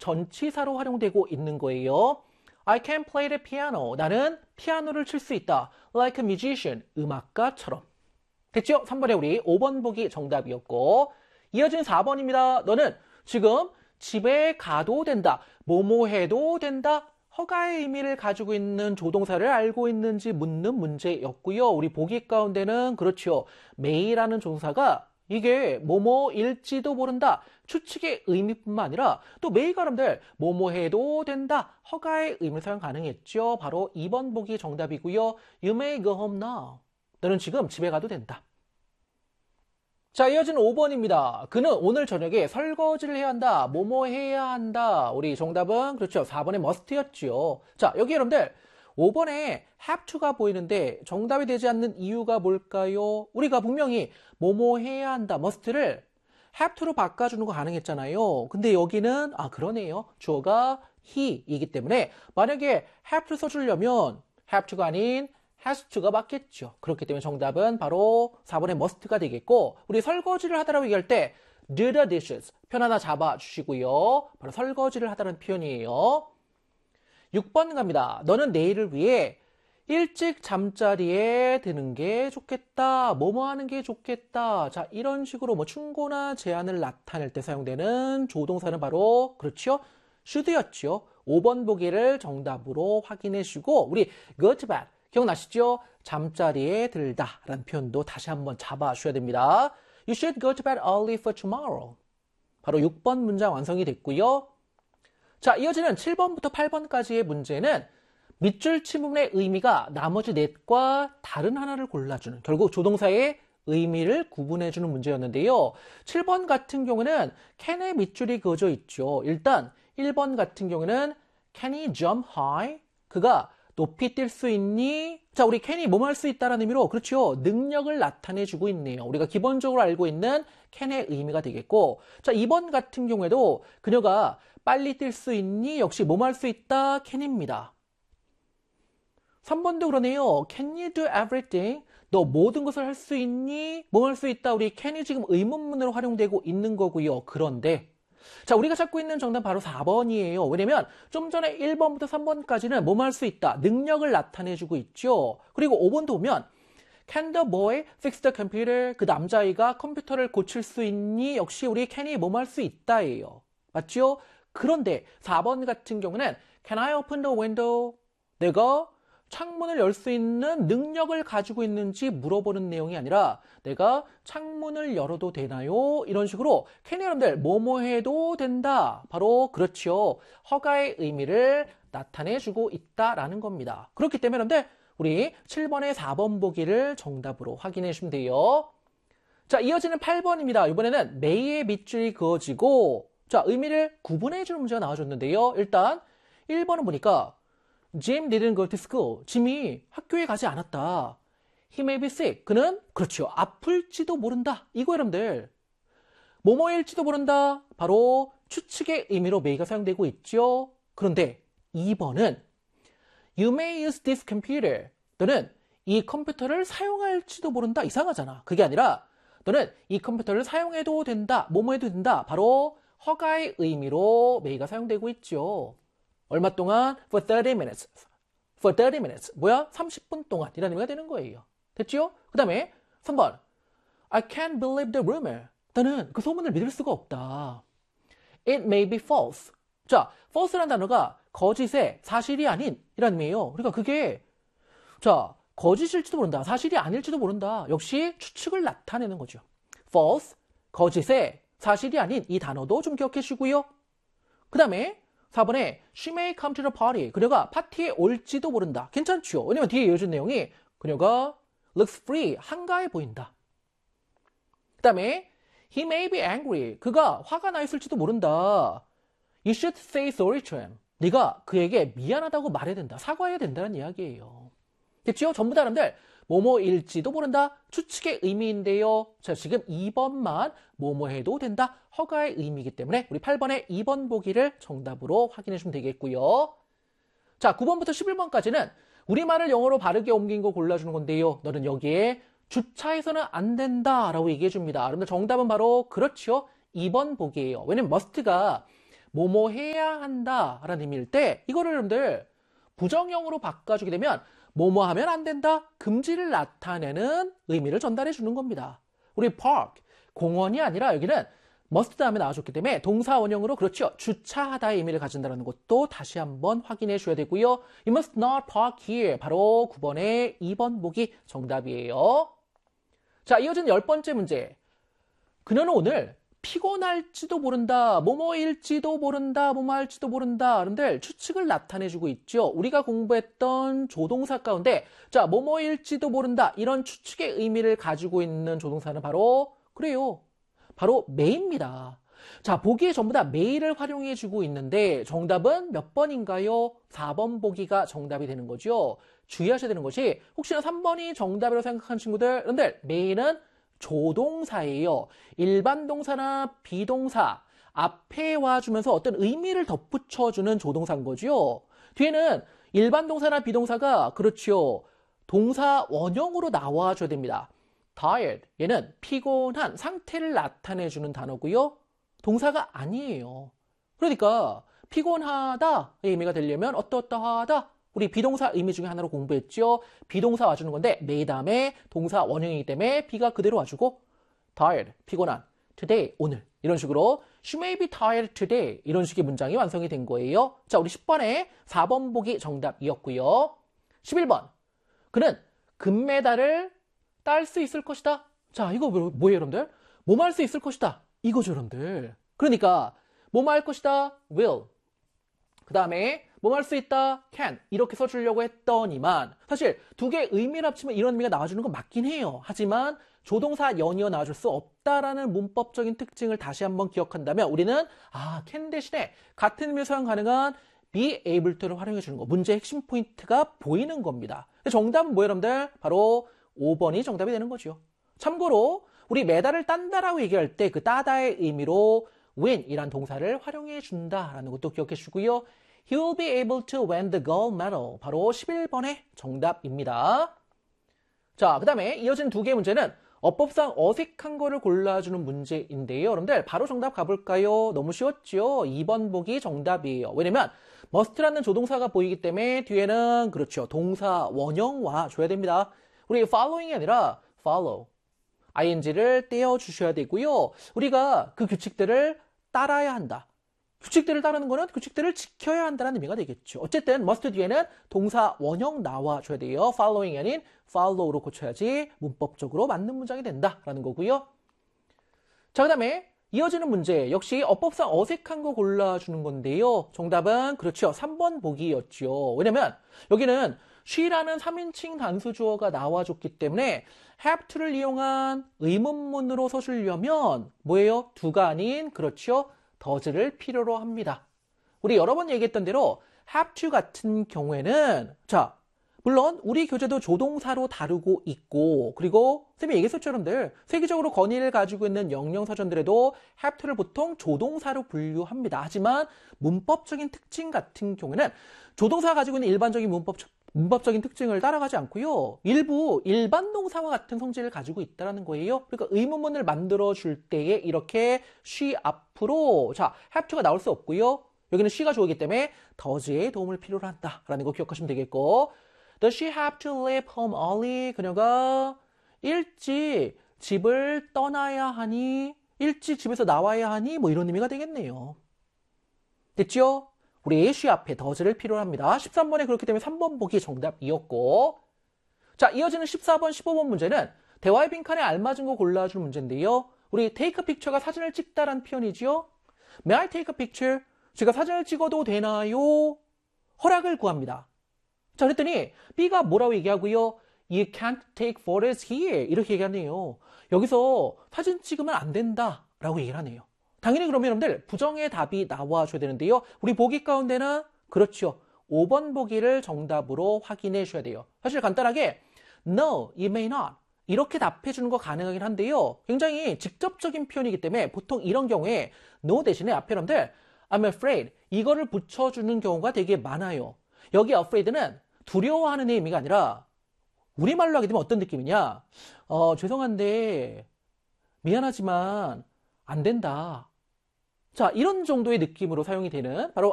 전치사로 활용되고 있는 거예요. I can play the piano. 나는 피아노를 칠 수 있다. Like a musician. 음악가처럼. 됐죠? 3번에 우리 5번 보기 정답이었고 이어진 4번입니다. 너는 지금 집에 가도 된다. 뭐뭐 해도 된다. 허가의 의미를 가지고 있는 조동사를 알고 있는지 묻는 문제였고요. 우리 보기 가운데는 그렇죠. may라는 조동사가 이게 뭐뭐일지도 모른다. 추측의 의미뿐만 아니라 또 may가 여러분들 뭐뭐 해도 된다. 허가의 의미를 사용 가능했죠. 바로 2번 보기 정답이고요. You may go home now. 너는 지금 집에 가도 된다. 자, 이어지는 5번입니다. 그는 오늘 저녁에 설거지를 해야 한다. 뭐뭐 해야 한다. 우리 정답은 그렇죠. 4번의 must였죠. 자, 여기 여러분들 5번에 have to가 보이는데 정답이 되지 않는 이유가 뭘까요? 우리가 분명히 뭐뭐 해야 한다. must를 have to로 바꿔주는 거 가능했잖아요. 근데 여기는 그러네요. 주어가 he이기 때문에 만약에 have to 써주려면 have to가 아닌 has to가 맞겠죠. 그렇기 때문에 정답은 바로 4번의 must가 되겠고 우리 설거지를 하다라고 얘기할 때 do the dishes 편 하나 잡아주시고요. 바로 설거지를 하다는 표현이에요. 6번 갑니다. 너는 내일을 위해 일찍 잠자리에 드는 게 좋겠다. 뭐뭐 하는 게 좋겠다. 자, 이런 식으로 뭐 충고나 제안을 나타낼 때 사용되는 조동사는 바로 그렇죠. should였죠. 5번 보기를 정답으로 확인해 주시고 우리 go to bed 기억나시죠? 잠자리에 들다 라는 표현도 다시 한번 잡아주셔야 됩니다. You should go to bed early for tomorrow. 바로 6번 문장 완성이 됐고요. 자, 이어지는 7번부터 8번까지의 문제는 밑줄 친 부분의 의미가 나머지 넷과 다른 하나를 골라주는 결국 조동사의 의미를 구분해주는 문제였는데요. 7번 같은 경우는 can의 밑줄이 그어져 있죠. 일단 1번 같은 경우는 can he jump high? 그가 높이 뛸 수 있니? 자, 우리 can이 뭐뭐 할 수 있다는 의미로 그렇죠. 능력을 나타내주고 있네요. 우리가 기본적으로 알고 있는 can의 의미가 되겠고 자, 2번 같은 경우에도 그녀가 빨리 뛸 수 있니? 역시 뭐뭐 할 수 있다? can입니다. 3번도 그러네요. Can you do everything? 너 모든 것을 할 수 있니? 뭐 할 수 있다? 우리 can이 지금 의문문으로 활용되고 있는 거고요. 그런데 자, 우리가 찾고 있는 정답은 바로 4번이에요. 왜냐면 좀 전에 1번부터 3번까지는 뭐뭐 할 수 있다. 능력을 나타내주고 있죠. 그리고 5번도 보면 Can the boy fix the computer? 그 남자아이가 컴퓨터를 고칠 수 있니? 역시 우리 can이 뭐뭐 할 수 있다예요. 맞죠? 그런데 4번 같은 경우는 Can I open the window? 내가 창문을 열 수 있는 능력을 가지고 있는지 물어보는 내용이 아니라 내가 창문을 열어도 되나요? 이런 식으로 can이 여러분들 뭐뭐 해도 된다. 바로 그렇죠. 허가의 의미를 나타내주고 있다라는 겁니다. 그렇기 때문에 여러분들 우리 7번의 4번 보기를 정답으로 확인해 주시면 돼요. 자, 이어지는 8번입니다. 이번에는 may의 밑줄이 그어지고 자, 의미를 구분해 주는 문제가 나와줬는데요. 일단 1번은 보니까 Jim didn't go to school. 짐이 학교에 가지 않았다. He may be sick. 그는 그렇죠. 아플지도 모른다. 이거 여러분들 뭐뭐일지도 모른다. 바로 추측의 의미로 may가 사용되고 있죠. 그런데 2번은 You may use this computer. 너는 이 컴퓨터를 사용할지도 모른다. 이상하잖아. 그게 아니라 너는 이 컴퓨터를 사용해도 된다. 뭐뭐 해도 된다. 바로 허가의 의미로 may가 사용되고 있죠. 얼마 동안? For 30 minutes. For 30 minutes. 뭐야? 30분 동안. 이라는 의미가 되는 거예요. 됐죠? 그 다음에 3번. I can't believe the rumor. 나는 그 소문을 믿을 수가 없다. It may be false. 자, false라는 단어가 거짓의 사실이 아닌 이라는 의미예요. 그러니까 그게 자, 거짓일지도 모른다. 사실이 아닐지도 모른다. 역시 추측을 나타내는 거죠. false, 거짓의 사실이 아닌 이 단어도 좀 기억해 주시고요. 그 다음에 4번에 She may come to the party. 그녀가 파티에 올지도 모른다. 괜찮죠? 왜냐면 뒤에 이어진 내용이 그녀가 looks free. 한가해 보인다. 그 다음에 He may be angry. 그가 화가 나 있을지도 모른다. You should say sorry to him. 네가 그에게 미안하다고 말해야 된다. 사과해야 된다는 이야기예요. 됐죠? 전부 다 여러분들 뭐뭐일지도 모른다. 추측의 의미인데요. 자, 지금 2번만 뭐뭐 해도 된다. 허가의 의미이기 때문에 우리 8번의 2번 보기를 정답으로 확인해 주시면 되겠고요. 자, 9번부터 11번까지는 우리말을 영어로 바르게 옮긴 거 골라주는 건데요. 너는 여기에 주차해서는 안 된다라고 얘기해 줍니다. 여러분들 정답은 바로 그렇죠. 2번 보기예요. 왜냐면 must가 뭐뭐 해야 한다 라는 의미일 때 이거를 여러분들 부정형으로 바꿔주게 되면 뭐뭐 하면 안 된다, 금지를 나타내는 의미를 전달해 주는 겁니다. 우리 park, 공원이 아니라 여기는 must 다음에 나와줬기 때문에 동사 원형으로 그렇죠. 주차하다의 의미를 가진다는 것도 다시 한번 확인해 줘야 되고요. You must not park here. 바로 9번의 2번 보기 정답이에요. 자, 이어진 10번째 문제. 그녀는 오늘 피곤할지도 모른다, 뭐뭐일지도 모른다, 뭐뭐할지도 모른다. 여러분들 추측을 나타내주고 있죠. 우리가 공부했던 조동사 가운데 자, 뭐뭐일지도 모른다 이런 추측의 의미를 가지고 있는 조동사는 바로 그래요. 바로 may입니다. 자, 보기에 전부 다 may를 활용해주고 있는데 정답은 몇 번인가요? 4번 보기가 정답이 되는 거죠. 주의하셔야 되는 것이 혹시나 3번이 정답이라고 생각하는 친구들, 여러분들 may는 조동사예요. 일반 동사나 비동사 앞에 와주면서 어떤 의미를 덧붙여주는 조동사인 거죠. 뒤에는 일반 동사나 비동사가 그렇죠. 동사 원형으로 나와줘야 됩니다. tired, 얘는 피곤한 상태를 나타내주는 단어고요. 동사가 아니에요. 그러니까 피곤하다의 의미가 되려면 어떠어떠하다. 우리 비동사 의미 중에 하나로 공부했죠. 비동사 와주는 건데 may 다음에 동사 원형이기 때문에 B가 그대로 와주고 tired, 피곤한, today, 오늘 이런 식으로 She may be tired today 이런 식의 문장이 완성이 된 거예요. 자, 우리 10번에 4번 보기 정답이었고요. 11번, 그는 금메달을 딸 수 있을 것이다. 자, 이거 뭐예요, 여러분들? 뭐뭐 할 수 있을 것이다. 이거죠, 여러분들. 그러니까 뭐뭐 할 것이다, will. 그 다음에 뭐뭐 할 수 있다, can. 이렇게 써주려고 했더니만 사실 두 개의 의미를 합치면 이런 의미가 나와주는 건 맞긴 해요. 하지만 조동사 연이어 나와줄 수 없다라는 문법적인 특징을 다시 한번 기억한다면 우리는 can 대신에 같은 의미로 사용 가능한 be able to를 활용해 주는 거. 문제의 핵심 포인트가 보이는 겁니다. 정답은 뭐예요, 여러분들? 바로 5번이 정답이 되는 거죠. 참고로 우리 메달을 딴다라고 얘기할 때 그 따다의 의미로 win이란 동사를 활용해 준다라는 것도 기억해 주고요. He will be able to win the gold medal. 바로 11번의 정답입니다. 자, 그 다음에 이어진 두 개의 문제는 어법상 어색한 거를 골라주는 문제인데요. 여러분들 바로 정답 가볼까요? 너무 쉬웠죠? 2번 보기 정답이에요. 왜냐면 must라는 조동사가 보이기 때문에 뒤에는 그렇죠. 동사 원형 와줘야 됩니다. 우리 following이 아니라 follow, ing를 떼어주셔야 되고요. 우리가 그 규칙들을 따라야 한다. 규칙들을 따르는 거는 규칙들을 지켜야 한다는 의미가 되겠죠. 어쨌든 must 뒤에는 동사 원형 나와줘야 돼요. following이 아닌 follow로 고쳐야지 문법적으로 맞는 문장이 된다라는 거고요. 자, 그 다음에 이어지는 문제 역시 어법상 어색한 거 골라주는 건데요. 정답은 그렇죠. 3번 보기였죠. 왜냐면 여기는 she라는 3인칭 단수 주어가 나와줬기 때문에 have to를 이용한 의문문으로 써주려면 뭐예요? do가 아닌 그렇죠. does를 필요로 합니다. 우리 여러 번 얘기했던 대로 have to 같은 경우에는 자, 물론 우리 교재도 조동사로 다루고 있고 그리고 쌤이 얘기했었죠, 여러분들. 세계적으로 권위를 가지고 있는 영영사전들에도 have to를 보통 조동사로 분류합니다. 하지만 문법적인 특징 같은 경우에는 조동사가 가지고 있는 일반적인 문법적인 특징을 따라가지 않고요. 일부 일반 동사와 같은 성질을 가지고 있다는 거예요. 그러니까 의문문을 만들어줄 때에 이렇게 she 앞으로 자, have to가 나올 수 없고요. 여기는 she가 주어이기 때문에 does의 도움을 필요로 한다라는 거 기억하시면 되겠고 Does she have to leave home early? 그녀가 일찍 집을 떠나야 하니? 일찍 집에서 나와야 하니? 뭐 이런 의미가 되겠네요. 됐죠? 우리 she 앞에 does를 필요로 합니다. 13번에 그렇기 때문에 3번 보기 정답이었고 자, 이어지는 14번, 15번 문제는 대화의 빈칸에 알맞은 거 골라줄 문제인데요. 우리 take a picture가 사진을 찍다라는 표현이죠. May I take a picture? 제가 사진을 찍어도 되나요? 허락을 구합니다. 자, 그랬더니 B가 뭐라고 얘기하고요? You can't take photos here. 이렇게 얘기하네요. 여기서 사진 찍으면 안 된다라고 얘기를 하네요. 당연히 그러면 여러분들 부정의 답이 나와줘야 되는데요. 우리 보기 가운데는 그렇죠. 5번 보기를 정답으로 확인해 주셔야 돼요. 사실 간단하게 No, you may not. 이렇게 답해 주는 거 가능하긴 한데요. 굉장히 직접적인 표현이기 때문에 보통 이런 경우에 No 대신에 앞에 여러분들 I'm afraid 이거를 붙여주는 경우가 되게 많아요. 여기 afraid는 두려워하는 의미가 아니라 우리말로 하게 되면 어떤 느낌이냐? 죄송한데 미안하지만 안 된다. 자, 이런 정도의 느낌으로 사용이 되는 바로